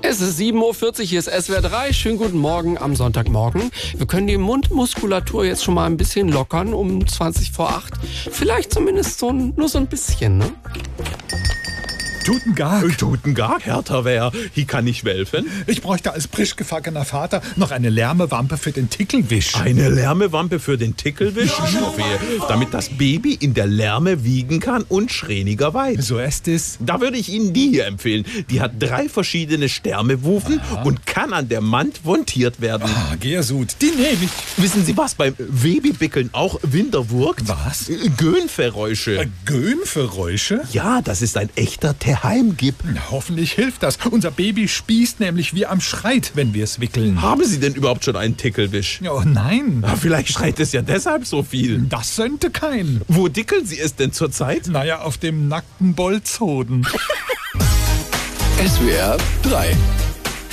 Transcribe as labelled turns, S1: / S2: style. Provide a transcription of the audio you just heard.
S1: Es ist 7:40 Uhr, hier ist SWR 3. Schönen guten Morgen am Sonntagmorgen. Wir können die Mundmuskulatur jetzt schon mal ein bisschen lockern um 20 vor 8. Vielleicht zumindest nur so ein bisschen, ne?
S2: Guten Tag.
S3: Guten Tag, Herr Taver. Hier kann ich helfen.
S2: Ich bräuchte als frisch gefackener Vater noch eine Lärmewampe für den Tickelwisch.
S3: Eine Lärmewampe für den Tickelwisch? Damit das Baby in der Lärme wiegen kann und schränigerweise.
S2: So ist es.
S3: Da würde ich Ihnen die hier empfehlen. Die hat 3 verschiedene Stärmewufen und kann an der Wand montiert werden.
S2: Gersud, die nehme ich.
S3: Wissen Sie, was beim Babybickeln auch Winter wirkt?
S2: Was?
S3: Gönferäusche.
S2: Göhngeräusche?
S3: Ja, das ist ein echter Heimgib.
S2: Hoffentlich hilft das. Unser Baby spießt nämlich wie am Schreit, wenn wir es wickeln.
S3: Haben Sie denn überhaupt schon einen Tickelwisch?
S2: Oh nein.
S3: Na, vielleicht schreit es ja deshalb so viel.
S2: Das könnte kein.
S3: Wo dickeln Sie es denn zurzeit?
S2: Naja, auf dem nackten Bolzhoden.
S4: SWR 3